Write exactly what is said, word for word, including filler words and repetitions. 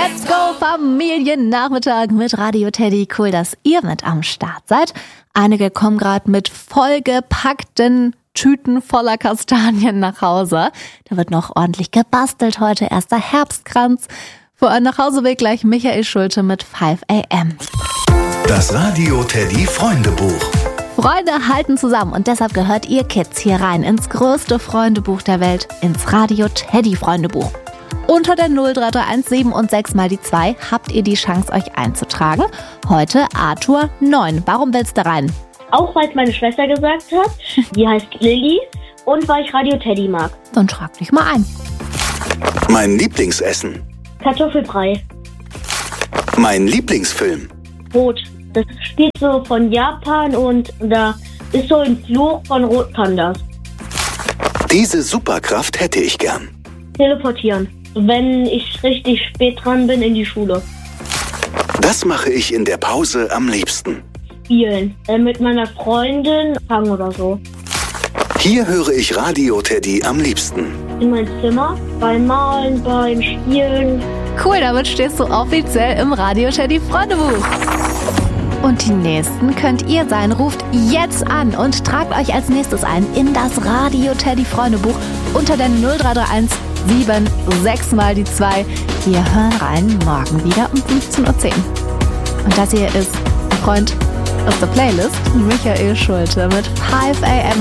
Let's go, Familiennachmittag mit Radio Teddy. Cool, dass ihr mit am Start seid. Einige kommen gerade mit vollgepackten Tüten voller Kastanien nach Hause. Da wird noch ordentlich gebastelt heute. Erster Herbstkranz. Vor eurem Nachhauseweg gleich Michael Schulte mit five a m. Das Radio Teddy Freundebuch. Freunde halten zusammen und deshalb gehört ihr Kids hier rein ins größte Freundebuch der Welt, ins Radio Teddy Freundebuch. Unter der null drei drei eins sieben und sechs mal die zwei habt ihr die Chance, euch einzutragen. Heute Arthur neun. Warum willst du rein? Auch weil es meine Schwester gesagt hat, die heißt Lilly, und weil ich Radio Teddy mag. Dann trag dich mal ein. Mein Lieblingsessen. Kartoffelbrei. Mein Lieblingsfilm. Rot. Das spielt so von Japan und da ist so ein Fluch von Rotpandas. Diese Superkraft hätte ich gern. Teleportieren. Wenn ich richtig spät dran bin in die Schule. Das mache ich in der Pause am liebsten. Spielen. Äh, mit meiner Freundin fangen oder so. Hier höre ich Radio Teddy am liebsten. In mein Zimmer, beim Malen, beim Spielen. Cool, damit stehst du offiziell im Radio Teddy Freundebuch. Und die Nächsten könnt ihr sein. Ruft jetzt an und tragt euch als nächstes ein in das Radio Teddy Freundebuch unter der null drei drei eins sieben sechs mal die zwei. Wir hören rein morgen wieder um fünfzehn Uhr zehn. Und das hier ist ein Freund aus der Playlist, Michael Schulte mit five a m.